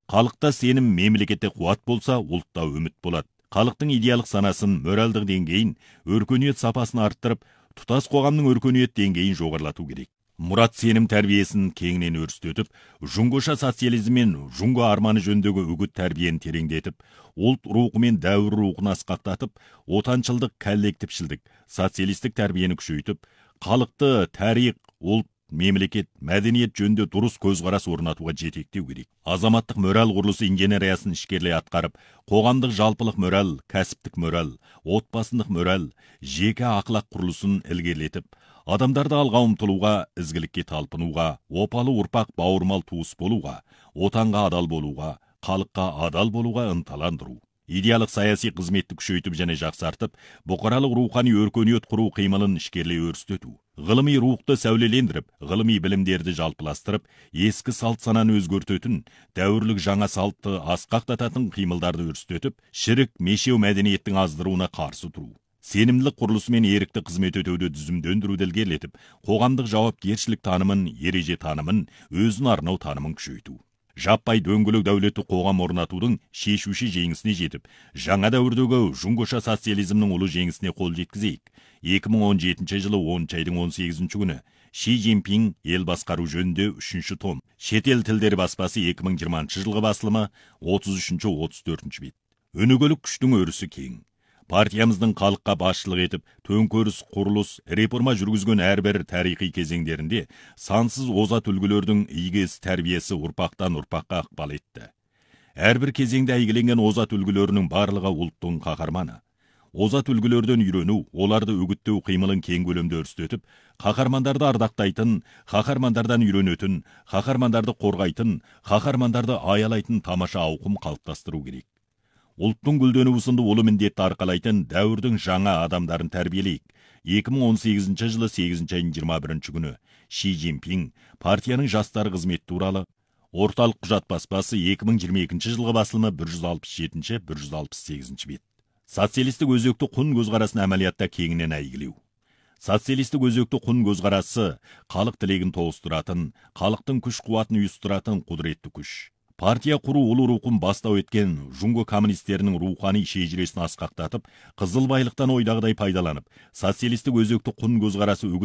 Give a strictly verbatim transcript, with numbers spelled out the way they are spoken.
Халықта сенім, мемлекетте қуат болса, ұлтта үміт болады. Халықтың идеялық санасын, моральдық деңгейін, өркениет сапасын арттырып, тұтас қоғамның өркениет деңгейін жоғарылату керек. Мұрат сенім тәрбиесін кеңінен өрістетіп, жұңғоша социализм мен жұңго арманы жөндегі үгіт тәрбиені тереңдетіп, ұлт рухы мен дәуір рухын асқақтатып, отаншылдық, коллектившілдік, социалистік тәрбиені күшейтіп, халықты тарих, ұлт, мемлекет, мәдениет жөнінде дұрыс көзқарас орнатуға жетектеу керек. Азаматтық мораль құрылысы инженериясын ішкерлей атқарып, қоғамдық жалпылық мораль, кәсіптік мораль, отбасындық мораль, жеке ақылақ құрылысын ілгерілетіп, адамдарды алға ұмтылуға, ізгілікке талпынуға, опалы ұрпақ бауырмал туыс болуға, отанға адал болуға, халыққа адал болуға ынталандыру. Идеялық саяси қызметті күшейтіп және жақсартып, бұқаралық рухани өркениет құру қимылын ішкерлей өрістету. Ғылыми рухты сәулелендіріп, ғылыми білімдерді жалпыластырып, ескі салт сананы өзгертетін, дәуірлік жаңа салтты асқақтататын қимылдарды өрістетіп, шірік, мешеу мәдениеттің аздыруына қарсы тұру. Сенімділік құрылысы мен ерікті қызмет өтеуді дүзімдендіруді ілгерілетіп, қоғамдық жауапкершілік танымын, ереже танымын, өзін арнау танымын күшейту. Жаппай дөңгелек дәулетті қоғам орнатудың шешуші жеңісіне жетіп, жаңа дәуірдегі жұңғоша социализмнің ұлы жеңісіне қол жеткізейік. екі мың он жетінші жылы оныншы айдың он сегізінші күні Ши Цзиньпин ел басқару жөнінде үшінші том. Шетел тілдері баспасы екі мың жиырмасыншы жылғы басылымы отыз үшінші отыз төртінші бет. Өнігілік күштің өрісі кең. Партиямыздың халыққа басшылық етіп, төңкеріс, құрылыс, реформа жүргізген әрбір тарихи кезеңдерінде сансыз озат үлгілердің игес тәрбиесі ұрпақтан ұрпаққа ықпал етті. Әрбір кезеңде әйгіленген озат үлгілерінің барлығы ұлттың қаһарманы. Озат үлгілерден үйрену, оларды үгіттеу қимылын кең көлемде өрістетіп, қаһармандарды ардақтайтын, қаһармандардан үйренетін, қаһармандарды қорғайтын, қаһармандарды аялайтын тамаша ауқым қалыптастыру керек. Ұлттың гүлденуі сынды ұлы міндетті арқалайтын дәуірдің жаңа адамдарын тәрбиелейік. екі мың он сегізінші жылы сегізінші айдың жиырма бірінші күні Ши Цзиньпин партияның жастары қызметі туралы орталық құжат баспасы екі мың жиырма екінші жылғы басылымы бір жүз алпыс жетінші бір жүз алпыс сегізінші бет. Социалистік өзекті құн көзқарасын әмәлиятта кеңінен әйгілеу. Социалистік өзекті құн көзқарасы халық тілегін тоғыстыратын, халықтың күш қуатын ұйыстыратын құдіретті күш. Партия құру ұлы рухын бастау еткен жұңго коммунистерінің рухани шежіресін асқақтатып, қызыл байлықтан ойдағыдай пайдаланып, социалистік өзекті құн көзқарасы